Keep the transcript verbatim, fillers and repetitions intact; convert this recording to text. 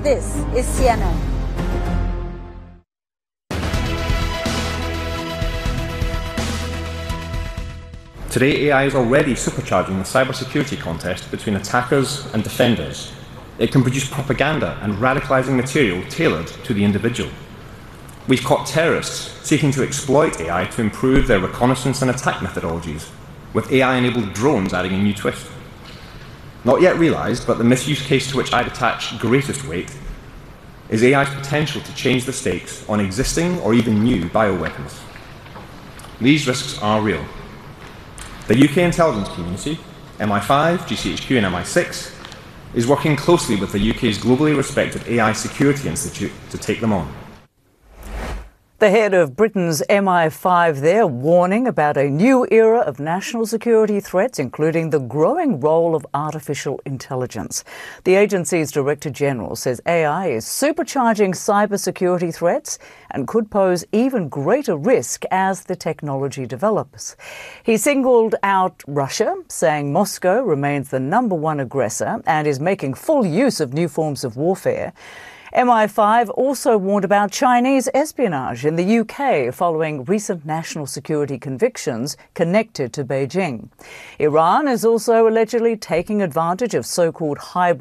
This is C N N. Today, A I is already supercharging the cybersecurity contest between attackers and defenders. It can produce propaganda and radicalizing material tailored to the individual. We've caught terrorists seeking to exploit A I to improve their reconnaissance and attack methodologies, with A I-enabled drones adding a new twist. Not yet realized, but the misuse case to which I'd attach greatest weight is A I's potential to change the stakes on existing or even new bioweapons. These risks are real. The U K intelligence community, M I five, G C H Q and M I six, is working closely with the U K's globally respected A I Security Institute to take them on. The head of Britain's M I five there warning about a new era of national security threats, including the growing role of artificial intelligence. The agency's Director General says A I is supercharging cybersecurity threats and could pose even greater risk as the technology develops. He singled out Russia, saying Moscow remains the number one aggressor and is making full use of new forms of warfare. M I five also warned about Chinese espionage in the U K following recent national security convictions connected to Beijing. Iran is also allegedly taking advantage of so-called hybrid